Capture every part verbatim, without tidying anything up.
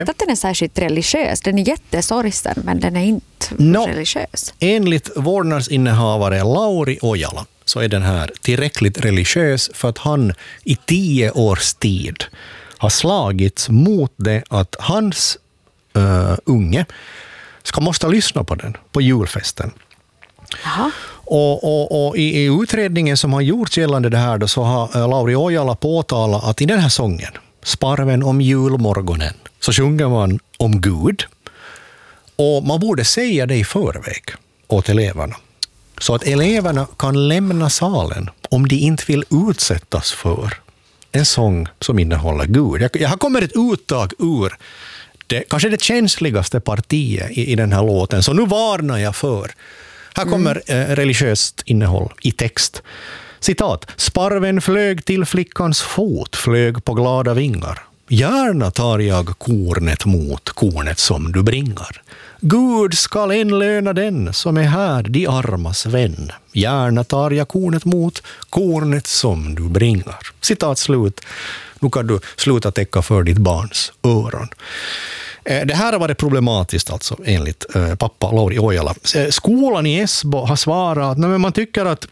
Att den är särskilt religiös. Den är jättesorgsen, men den är inte no, religiös. Enligt vårdnadsinnehavare Lauri Ojala så är den här tillräckligt religiös för att han i tio års tid har slagits mot det att hans uh, unge ska måste lyssna på den på julfesten. Jaha. Och, och, och i, i utredningen som har gjorts gällande det här då, så har uh, Lauri Ojala påtalat att i den här sången, Sparven om julmorgonen, så sjunger man om Gud. Och man borde säga det i förväg åt eleverna. Så att eleverna kan lämna salen om de inte vill utsättas för en sång som innehåller Gud. Jag, jag har kommit ett uttag ur det, kanske det känsligaste partiet i, i den här låten. Så nu varnar jag för. Här kommer mm. eh, religiöst innehåll i text. Citat. Sparven flög till flickans fot, flög på glada vingar. Gärna tar jag kornet mot kornet som du bringar. Gud skall enlöna den som är här, de armas vän. Gärna tar jag kornet mot kornet som du bringar. Citat slut. Nu kan du sluta täcka för ditt barns öron. Det här har varit problematiskt alltså, enligt pappa Lauri Ojala. Skolan i Esbo har svarat att nej, man tycker att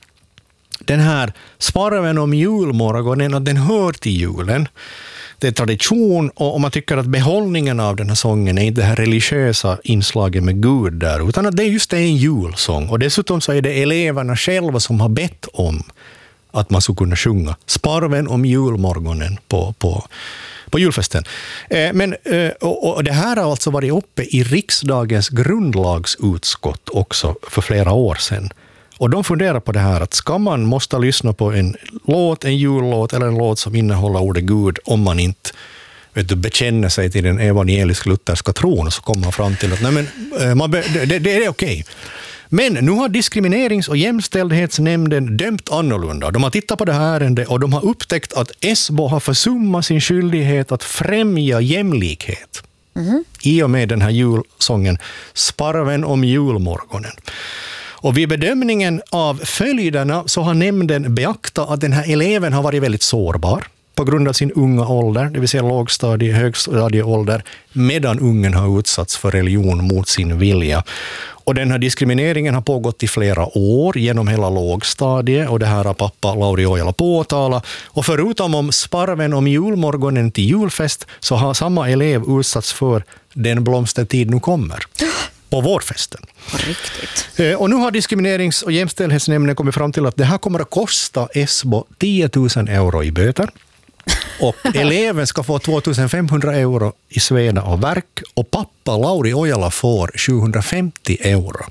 den här sparven om julmorgonen, att den hör till julen. Det är tradition och man tycker att behållningen av den här sången är inte det här religiösa inslaget med Gud där, utan att det är just en julsång. Och dessutom så är det eleverna själva som har bett om att man ska kunna sjunga Sparven om julmorgonen på, på, på julfesten. Eh, men, eh, och, och det här har alltså varit uppe i riksdagens grundlagsutskott också för flera år sedan. Och de funderar på det här att ska man måste lyssna på en låt, en jullåt eller en låt som innehåller ordet Gud om man inte vet du, bekänner sig till den evangelisk-lutherska tron, så kommer man fram till att nej, men, man be, det, det är okej. Men nu har diskriminerings- och jämställdhetsnämnden dömt annorlunda. De har tittat på det här ärendet och de har upptäckt att Esbo har försummat sin skyldighet att främja jämlikhet. Mm. I och med den här julsången Sparven om julmorgonen. Och vid bedömningen av följderna så har nämnden beaktat att den här eleven har varit väldigt sårbar på grund av sin unga ålder, det vill säga lågstadie, högstadieålder, medan ungen har utsatts för religion mot sin vilja. Och den här diskrimineringen har pågått i flera år genom hela lågstadiet, och det här har pappa Lauri Ojala påtalat. Och förutom om sparven om julmorgonen till julfest så har samma elev utsatts för Den blomstertid nu kommer på vårfesten. Riktigt. Och nu har diskriminerings- och jämställdhetsnämnden kommit fram till att det här kommer att kosta Esbo tio tusen euro i böter. Och eleven ska få två tusen femhundra euro i sveda och verk, och pappa Lauri Ojala får sjuhundrafemtio euro.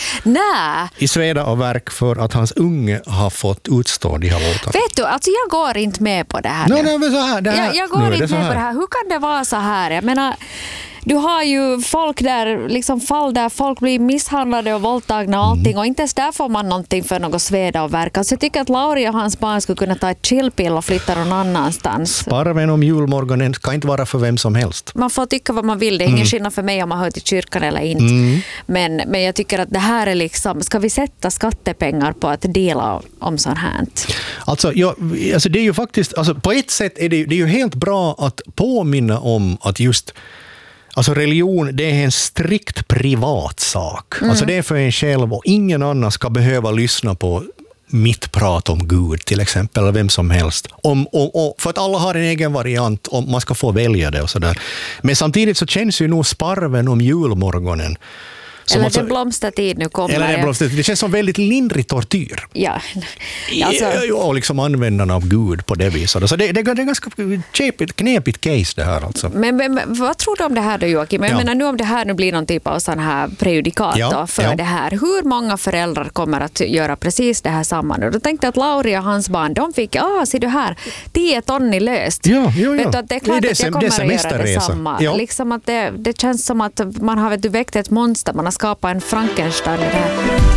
Nej. I sveda och verk för att hans unge har fått utstå de här låtarna. Vet du, alltså jag går inte med på det här. No, nej, men så här, det här jag, jag går nu, inte det med på det här. Hur kan det vara så här? Jag menar, du har ju folk där, liksom fall där folk blir misshandlade och våldtagna och allting, mm. och inte ens där får man någonting för något sveda och verk. Alltså jag tycker att Lauri och hans barn skulle kunna ta ett chillpill och flytta någon annanstans. Sparven om julmorgonen ska inte vara för vem som helst. Man får tycka vad man vill, det är ingen mm. skillnad för mig om man hör till kyrkan eller inte. Mm. Men, men jag tycker att det här är liksom, ska vi sätta skattepengar på att dela om sånt här? Alltså, ja, alltså det är ju faktiskt, alltså på ett sätt är det, det är ju helt bra att påminna om att just alltså religion, det är en strikt privat sak. Mm. Alltså det är för en själv, och ingen annan ska behöva lyssna på mitt prat om Gud till exempel, eller vem som helst. Om, och, och, för att alla har en egen variant och man ska få välja det och sådär. Men samtidigt så känns ju nog sparven om julmorgonen. Eller alltså, den blomstertid nu kommer. Eller den blomstertid. Det känns som väldigt lindrig tortyr. Ja. Alltså. Ja, och liksom användarna av Gud på det viset. Så det, det, det är ganska knepigt, knepigt case det här alltså. Men, men vad tror du om det här då, Joakim? Men ja. Jag menar nu om det här nu blir någon typ av sån här prejudikat ja, då för ja. det här. Hur många föräldrar kommer att göra precis det här samman? Och då tänkte jag att Lauri och hans barn, de fick, ah, ser du här, tio ton i löst. Ja, ja, ja. Vet du, att det är klart det är, att jag kommer att göra det samma. Ja. Liksom att det, det känns som att man har vet du, väckt ett monster, man har skapat en Frankenstein i det här.